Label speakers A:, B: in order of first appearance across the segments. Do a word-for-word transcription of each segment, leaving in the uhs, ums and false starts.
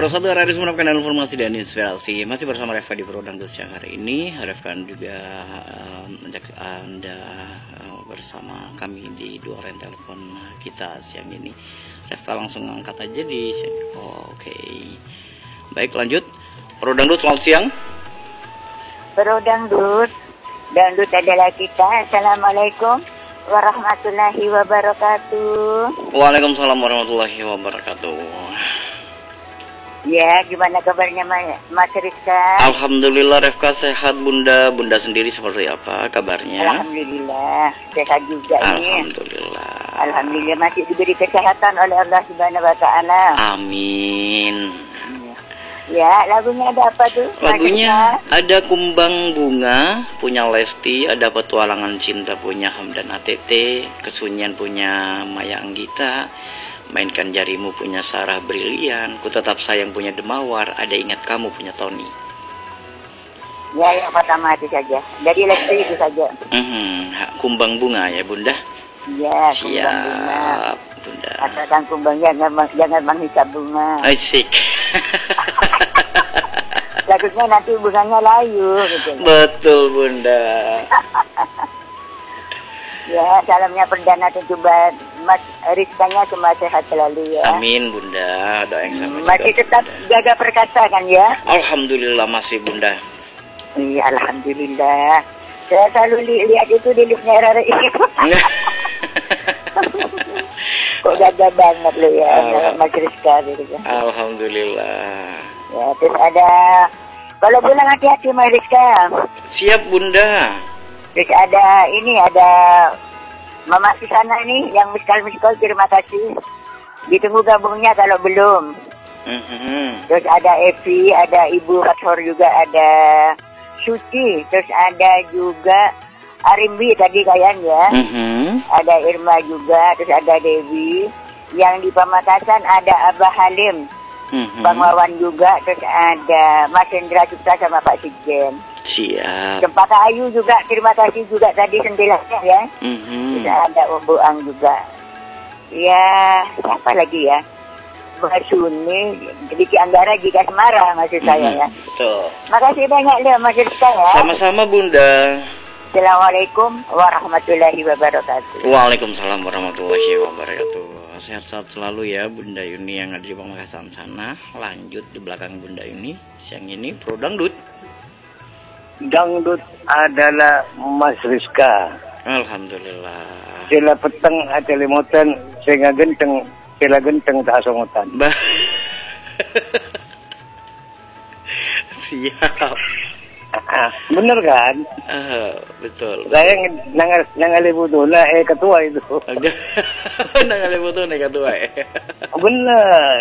A: Pro satu R R I Sumeneb, kanal informasi dan inspirasi. Masih bersama Refka di Pro Dangdut siang hari ini. Refka juga ajak uh, Anda uh, bersama kami di dua line telepon kita siang ini. Refka langsung angkat aja di oh, Oke okay. Baik, lanjut. Pro Dangdut, selamat siang.
B: Pro Dangdut, Dangdut adalah kita. Assalamualaikum warahmatullahi wabarakatuh.
A: Waalaikumsalam warahmatullahi wabarakatuh.
B: Ya, gimana kabarnya Mas Rizka?
A: Alhamdulillah Refka sehat Bunda. Bunda sendiri seperti apa kabarnya?
B: Alhamdulillah sehat juga ini.
A: Alhamdulillah.
B: Alhamdulillah masih diberi kesehatan oleh Allah Subhanahu Wa Taala.
A: Amin.
B: Ya, lagunya ada apa tuh?
A: Lagunya ada Kumbang Bunga punya Lesti, ada Petualangan Cinta punya Hamdan A T T, Kesunyian punya Maya Anggita, Mainkan Jarimu punya Sarah Brilian, Ku Tetap Sayang punya Demawar, ada Ingat Kamu punya Tony.
B: Ya, yang pertama itu saja. Jadi Lesti itu saja.
A: Mm-hmm. Kumbang Bunga ya Bunda.
B: Ya,
A: siap
B: bunga.
A: Bunda.
B: Asalkan kumbang jangan jangan menghisap bunga.
A: Asik.
B: Takutnya nanti bunganya layu gitu.
A: Betul Bunda.
B: Ya, salamnya perdana tentu buat Mas Rizkanya, semua sehat selalu ya.
A: Amin Bunda, doa yang sama
B: masih
A: juga,
B: tetap
A: Bunda.
B: Jaga perkasa kan ya?
A: Alhamdulillah masih Bunda.
B: Iya, alhamdulillah. Saya selalu li lihat itu di liftnya R R I. Kok jaga banget lo ya,
A: Al
B: Mas Rizka gitu.
A: Alhamdulillah.
B: Ya, terus ada kalau pulang hati-hati Mas Rizka.
A: Siap Bunda.
B: Terus ada ini, ada Mama di sana nih yang miskal-miskal, terima kasih. Ditunggu gabungnya kalau belum.
A: Mm-hmm.
B: Terus ada Evi, ada Ibu Fathor juga, ada Suci. Terus ada juga Arimbi tadi kayaknya.
A: Mm-hmm.
B: Ada Irma juga, terus ada Dewi. Yang di Pamekasan ada Abah Halim.
A: Mm-hmm.
B: Bang Wawan juga, terus ada Mas Hendra Cipta sama Pak Sijen.
A: Siap.
B: Cempaka Ayu juga, terima kasih juga tadi sentilanya ya.
A: Mm-hmm.
B: Terus ada Om Boang juga. Ya, siapa lagi ya? Mbak Suni, Diki Anggara jika Semarang maksud mm-hmm. saya ya.
A: Betul.
B: Makasih banyak Leo Mas Rizka ya.
A: Sama-sama Bunda.
B: Assalamualaikum warahmatullahi wabarakatuh.
A: Waalaikumsalam warahmatullahi wabarakatuh. Sehat-sehat selalu ya Bunda Yuni yang ada di Pamekasan sana. Lanjut di belakang Bunda Yuni siang ini Pro Dangdut.
C: Dangdut adalah Mas Rizka.
A: Alhamdulillah.
C: Sila peteng ate limutan, sehingga genteng, sila genteng tak asongutan.
A: Bah. Siap.
C: Ah, bener kan?
A: Uh, betul.
C: Saya nangal nangali budona eh ketua itu.
A: Nangali butuh nih ketua eh.
C: Bener.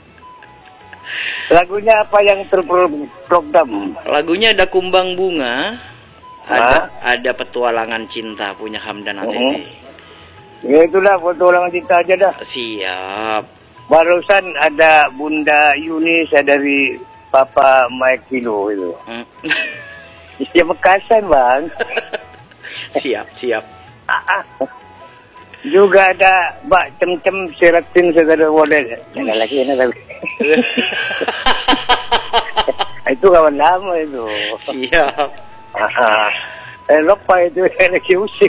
C: Lagunya apa yang terprogram?
A: Lagunya ada Kumbang Bunga, ada, ada Petualangan Cinta punya Hamdan A T T.
C: Uh-huh. Ya itulah Petualangan Cinta aja dah.
A: Siap.
C: Barusan ada Bunda Yunis dari Papa Mike Kilo itu.
A: Hmm.
C: Ya Bekasan bang.
A: Siap, siap.
C: Ah, ah. Juga ada Mbak Cem-Cem Siratin segala model. Jangan lagi enak tapi. Itu kawan lama itu.
A: Siap.
C: Ah, eh, lupa itu lagi usik.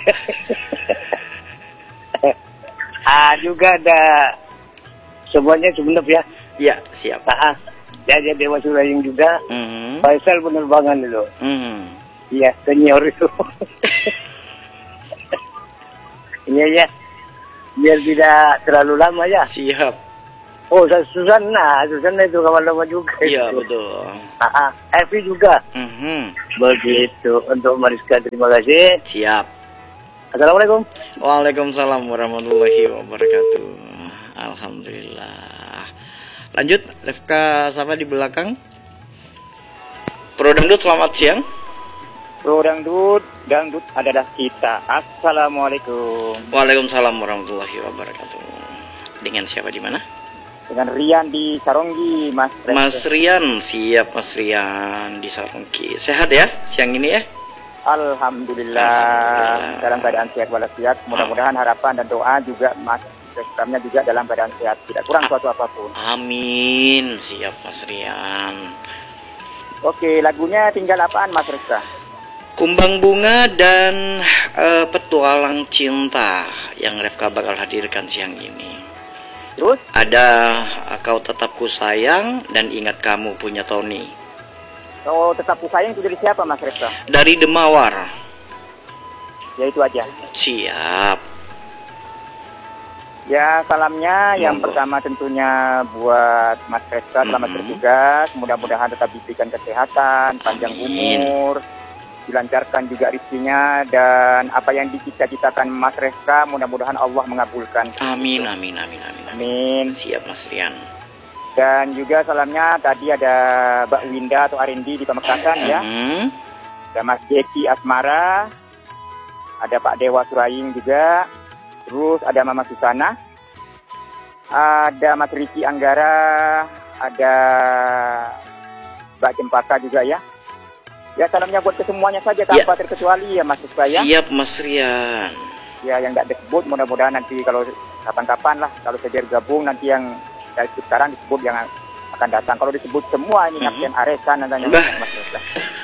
C: Ah, juga ada semuanya sebenarnya ya.
A: Ya, siap.
C: Ah, jadi Dewa Suraying juga.
A: Mm-hmm.
C: Faisal penerbangan itu.
A: Mm-hmm.
C: Iya, senior itu. Iya ya, biar tidak terlalu lama ya.
A: Siap.
C: Oh, Susana, Susana itu kawan lama juga.
A: Iya
C: itu.
A: betul.
C: Ah, ah. Evi juga.
A: Mm-hmm.
C: Begitu untuk Mariska, terima kasih.
A: Siap.
C: Assalamualaikum.
A: Waalaikumsalam warahmatullahi wabarakatuh. Alhamdulillah. Lanjut, Refka sama di belakang. Pro Dangdut, selamat siang.
D: Pro Dangdut, Dangdut adalah kita. Assalamualaikum.
A: Waalaikumsalam warahmatullahi wabarakatuh. Dengan siapa di mana?
D: Dengan Rian di Saronggi, Mas.
A: Mas Rian, siap Mas Rian di Saronggi. Sehat ya siang ini ya?
D: Alhamdulillah, Alhamdulillah. Dalam keadaan sehat walafiat. Mudah-mudahan harapan dan doa juga Mas Reskamnya juga dalam keadaan sehat, tidak kurang suatu apapun.
A: Amin. Siap Mas Rian.
D: Oke, lagunya tinggal apaan Mas Reska?
A: Kumbang Bunga dan uh, Petualang Cinta yang Refka bakal hadirkan siang ini.
D: Terus?
A: Ada uh, Kau Tetap Ku Sayang dan Ingat Kamu punya Tony.
D: Kau Tetap Ku Sayang itu dari siapa Mas Reska?
A: Dari Demawar.
D: Ya itu aja.
A: Siap.
D: Ya salamnya yang
A: Monggo.
D: pertama tentunya buat Mas Reska, selamat
A: Mhm.
D: bertugas. Mudah-mudahan tetap diberikan kesehatan, panjang
A: Amin.
D: umur, dilancarkan juga rezekinya, dan apa yang dicita-citakan Mas Reska mudah-mudahan Allah mengabulkan.
A: Amin, amin, amin, amin, amin.
D: Amin.
A: Siap Mas Rian.
D: Dan juga salamnya tadi ada Mbak Winda atau Arendi di Pamekasan ya.
A: Mhm.
D: Ada Mas Jeki Asmara, ada Pak Dewa Suraing juga, terus ada Mama Susana, ada Mas Riki Anggara, ada Mbak Cempaka juga ya. Ya salamnya buat kesemuanya saja tanpa terkecuali ya Mas Suspa ya.
A: Siap Mas Rian.
D: Ya yang nggak disebut mudah-mudahan nanti kalau kapan-kapan lah kalau saya gabung nanti yang dari sekarang disebut yang akan datang. Kalau disebut semua ini Kapten
A: Mhm.
D: Aresan nantinya
A: Bah.
D: Mas Suspa.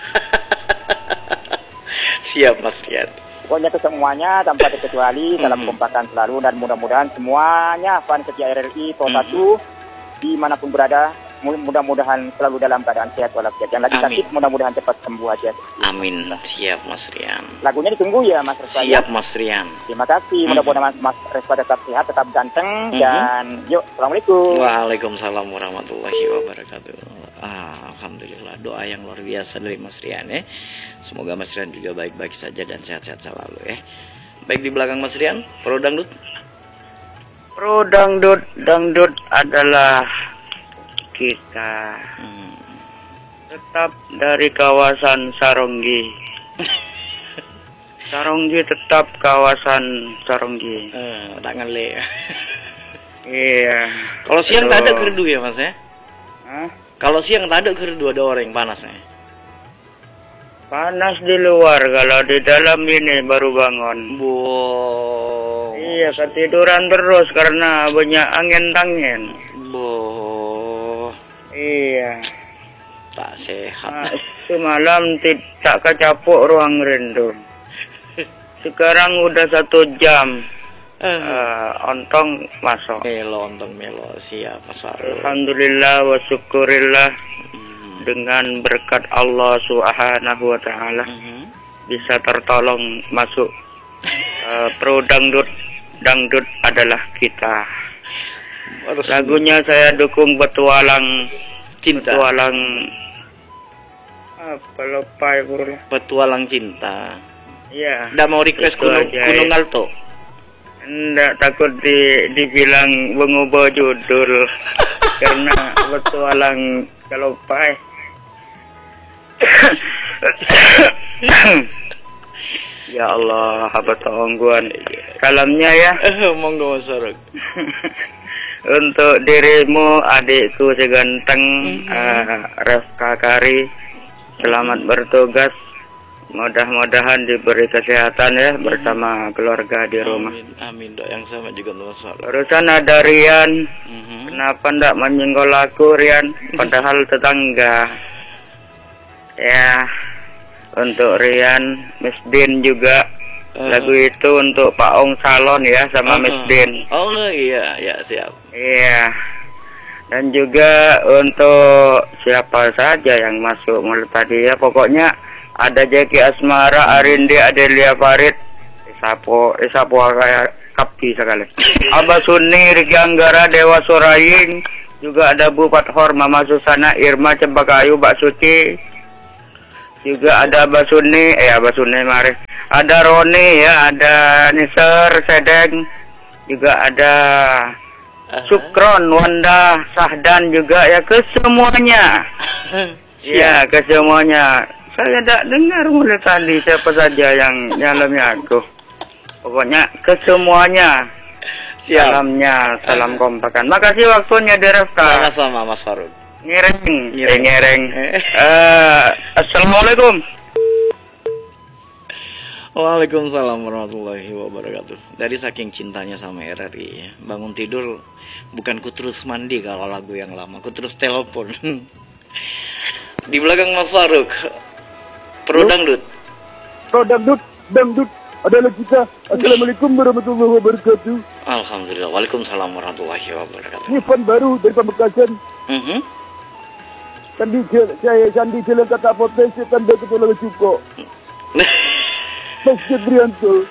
A: Siap Mas Rian.
D: Pokoknya ke semuanya tanpa terkecuali, salam
A: Mhm.
D: kompakan selalu, dan mudah-mudahan semuanya fans setia R R I Pro
A: Mhm.
D: satu dimanapun berada, mudah-mudahan selalu dalam keadaan sehat walafiat. Yang lagi
A: Amin.
D: sakit mudah-mudahan cepat sembuh aja.
A: Amin. Siap Mas Rian.
D: Lagunya ditunggu ya Mas Respa.
A: Siap
D: Ya?
A: Mas Rian.
D: Terima kasih,
A: Mhm.
D: mudah-mudahan Mas, Mas Respa tetap sehat, tetap ganteng,
A: Mhm.
D: dan yuk, Assalamualaikum.
A: Waalaikumsalam warahmatullahi wabarakatuh. Ah, Alhamdulillah, doa yang luar biasa dari Mas Rian ya. Semoga Mas Rian juga baik-baik saja dan sehat-sehat selalu ya. Baik, di belakang Mas Rian, Pro Dangdut.
C: Pro dangdut, dangdut adalah kita.
A: Hmm.
C: Tetap dari kawasan Saronggi. Saronggi tetap kawasan Saronggi.
A: Eh, tak ngele.
C: Iya.
A: Kalau siang tak ada
C: Aduh.
A: kerdu ya Mas ya?
C: Hah?
A: Kalau siang tak ada kerdu, ada orang panasnya.
C: Panas di luar, kalau di dalam ini baru bangun.
A: Boh.
C: Iya, ketiduran terus karena banyak angin-angin.
A: Boh.
C: Iya.
A: Tak sehat.
C: Nah, semalam tidak kecapuk ruang rindu. Sekarang udah satu jam.
A: Eh,
C: Uh, ontong masuk.
A: melo, ontong melo, siap Mas Farul.
C: Alhamdulillah wa syukurillah,
A: Hmm.
C: dengan berkat Allah Subhanahu wa taala
A: Mhm.
C: bisa tertolong masuk uh, pro dangdut. Dangdut adalah kita.
A: Harus
C: Lagunya saya dukung Petualang
A: cinta.
C: Petualang apa lupa ya bro.
A: Petualang cinta.
C: Iya.
A: Udah mau request
C: Itu
A: Gunung,
C: aja,
A: Gunung
C: ya.
A: Alto.
C: Enggak, takut di, dibilang mengubah judul karena Petualang kalau pai. Ya Allah, apa tongguan. Salamnya ya
A: Eh, monggo Mas Farul.
C: untuk dirimu, adikku seganteng,
A: Mhm.
C: uh, Refka Kari. Selamat bertugas. Mudah-mudahan diberi kesehatan ya bersama keluarga di rumah.
A: Amin, amin. Doa yang sama juga untuk Mas Farul.
C: Barusan ada Rian.
A: Mhm.
C: Kenapa ndak menyenggol aku Rian? Padahal tetangga. Ya, untuk Rian, Miss Din juga.
A: Uh.
C: Lagu itu untuk Pak Ong Salon ya sama Miss
A: Uh-huh.
C: Din.
A: Oh iya, ya siap.
C: Iya. Dan juga untuk siapa saja yang masuk mulut tadi ya, pokoknya ada Jeki Asmara, Arindi, Adelia Farid, Isapo, Isapo kayak kapi sekali. Abah Suni, Riki Anggara, Dewa Suraing, juga ada Bu Pathor, Mama Susana, Irma, Cempakayu, Mbak Suci, juga ada Abah Suni, eh Abah Suni mari, ada Roni ya, ada Niser, Sedeng, juga ada
A: Uh-huh.
C: Sukron, Wanda, Sahdan juga ya, ke semuanya. Ya, ke semuanya. Saya tidak dengar mulai tadi siapa saja yang nyalami aku. Pokoknya ke semuanya.
A: Siap.
C: Salamnya, salam kompakan. Makasih waktunya Derefka.
A: Sama-sama Mas Farul.
C: Ngereng,
A: Ngereng.
C: eh, ngereng.
A: Eh.
C: Eh, Assalamualaikum.
A: Waalaikumsalam warahmatullahi wabarakatuh. Dari saking cintanya sama R R I, bangun tidur bukan ku terus mandi kalau lagu yang lama, ku terus telepon. Di belakang Mas Faruk, pro dangdut.
E: Pro dangdut, dangdut adalah kita. Assalamualaikum warahmatullahi wabarakatuh.
A: Alhamdulillah, waalaikumsalam warahmatullahi wabarakatuh.
E: Ini fan baru dari Pamekasan.
A: Mhm.
E: Sandi saya Sandi Jalan Kata Potensi Tanda Ketolongan Cukup. Mas Jebrianto.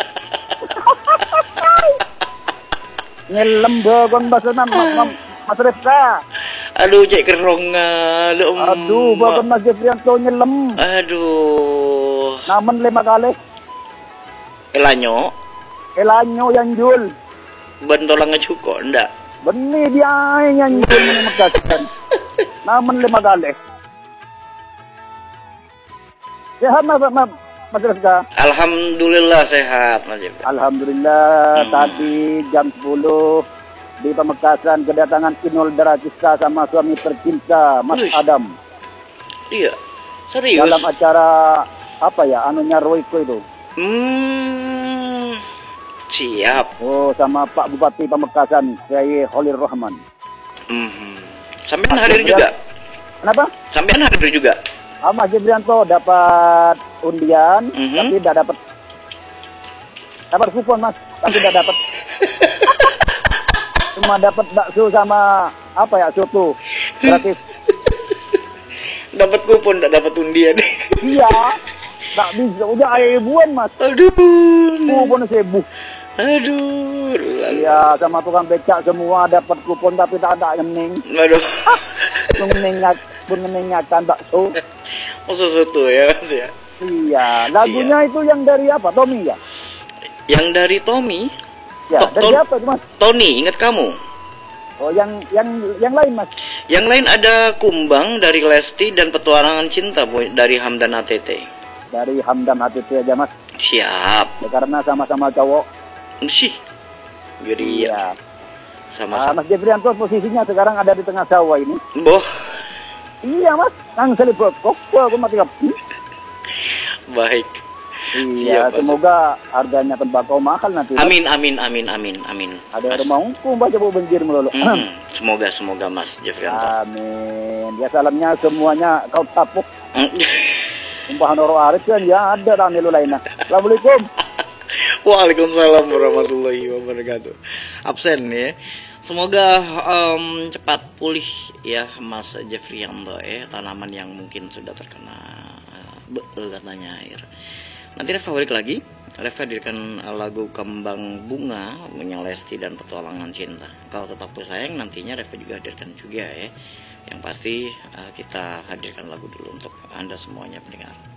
E: Ngelem bagon bahasa nama Mas Refka.
A: Aduh, cek kerong. Aduh,
E: Aduh, bagon Mas Jebrianto nyelem.
A: Aduh.
E: Naman lima kali.
A: Elanyo.
E: Elanyo yang jul.
A: Bentolang ngecuko, ndak?
E: Benih dia yang jul Pamekasan. Naman lima kali. Sehat mas, mas, mas Refka?
A: Alhamdulillah sehat, Mas Jebrianto.
E: Alhamdulillah,
A: Hmm.
E: tadi jam sepuluh di Pamekasan kedatangan Inul Daratista sama suami tercinta Mas
A: Uish.
E: Adam.
A: Iya, serius.
E: Dalam acara apa ya, anunya Royko itu.
A: Hmm, siap.
E: Oh, sama Pak Bupati Pamekasan, Kiai Khalil Rahman.
A: Mhm. Sampean hadir juga?
E: Kenapa?
A: Sampean hadir juga?
E: Ah, Mas Jebrianto dapat undian,
A: Mhm.
E: tapi tidak dapat dapat kupon Mas, tapi tidak dapat. Cuma dapat bakso sama apa ya, soto gratis.
A: Dapat kupon, tidak dapat undian.
E: Iya, tak bisa. Udah air ribuan Mas.
A: Aduh.
E: Kupon seribu.
A: Aduh.
E: Iya, sama tukang becak semua dapat kupon tapi tak ada yang ning.
A: Aduh.
E: Mengingat pun mengingatkan bakso.
A: Oh, sesuatu ya, Mas ya.
E: Iya, lagunya itu yang dari apa? Tommy ya?
A: Yang dari Tommy,
E: Ya,
A: To-
E: dari
A: Tom-
E: apa itu Mas?
A: Tony, ingat kamu?
E: Oh, yang yang yang lain Mas.
A: Yang lain ada Kumbang dari Lesti dan Petualangan Cinta Bu, dari Hamdan A T T.
E: Dari Hamdan A T T aja Mas.
A: Siap.
E: Ya, karena sama-sama cowok.
A: Sih. Jadi ya,
E: Iya. Ah,
A: sama-sama.
E: Mas Jebrianto posisinya sekarang ada di tengah sawah ini.
A: Boh,
E: Iya Mas, nang seliput kok aku mati kapi.
A: baik.
E: Iya,
A: Siap, Mas.
E: semoga harganya tembakau mahal nanti. Mas.
A: Amin, amin, amin, amin, amin.
E: Ada
A: Mas.
E: rumah hukum baca bu banjir melulu.
A: Mm-mm. Semoga, semoga Mas Jeffrianto.
E: Amin. Ya salamnya semuanya kau tapuk.
A: Mm.
E: Umpahan orang Arif kan ya ada tak nilu lainnya. Assalamualaikum.
A: Waalaikumsalam warahmatullahi wabarakatuh. Absen ya. Semoga em, cepat pulih ya Mas Jeffrianto ya, tanaman yang mungkin sudah terkena uh, be katanya air. Nanti Reva balik lagi. Reva hadirkan lagu Kembang Bunga punya Lesti dan Petualangan Cinta. Kalau tetap bersayang nantinya Reva juga hadirkan juga ya. Yang pasti uh, kita hadirkan lagu dulu untuk Anda semuanya pendengar.